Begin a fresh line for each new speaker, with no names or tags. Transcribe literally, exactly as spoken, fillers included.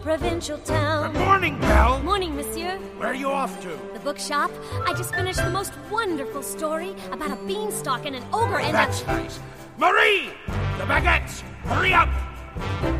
provincial town.
Good morning, Belle.
Morning, monsieur.
Where are you off to?
The bookshop. I just finished the most wonderful story about a beanstalk and an ogre and
That's
a...
nice. Marie! The baguettes! Hurry up!